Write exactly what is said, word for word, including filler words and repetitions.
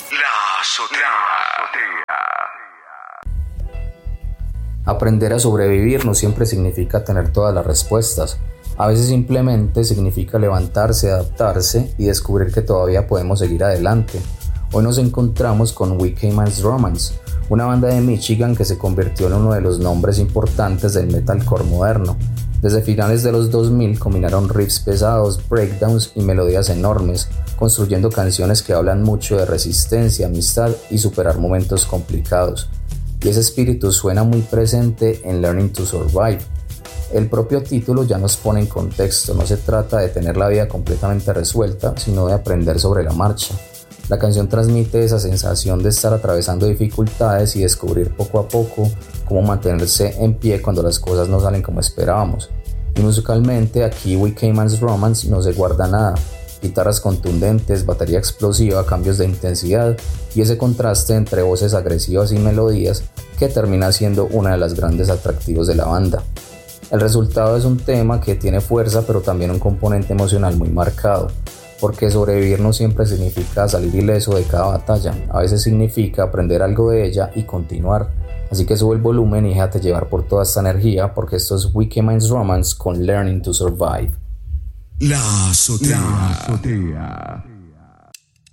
La azotea. Aprender a sobrevivir no siempre significa tener todas las respuestas. A veces simplemente significa levantarse, adaptarse y descubrir que todavía podemos seguir adelante. Hoy nos encontramos con We Cayman's Romance, una banda de Michigan que se convirtió en uno de los nombres importantes del metalcore moderno. Desde finales de los dos mil combinaron riffs pesados, breakdowns y melodías enormes, construyendo canciones que hablan mucho de resistencia, amistad y superar momentos complicados. Y ese espíritu suena muy presente en Learning to Survive. El propio título ya nos pone en contexto, no se trata de tener la vida completamente resuelta, sino de aprender sobre la marcha. La canción transmite esa sensación de estar atravesando dificultades y descubrir poco a poco cómo mantenerse en pie cuando las cosas no salen como esperábamos. Y musicalmente aquí We Cayman's Romance no se guarda nada. Guitarras contundentes, batería explosiva, cambios de intensidad y ese contraste entre voces agresivas y melodías que termina siendo una de las grandes atractivos de la banda. El resultado es un tema que tiene fuerza pero también un componente emocional muy marcado, porque sobrevivir no siempre significa salir ileso de cada batalla, a veces significa aprender algo de ella y continuar. Así que sube el volumen y déjate llevar por toda esta energía, porque esto es We Cayman's Romance con Learning to Survive. La azotea. La azotea.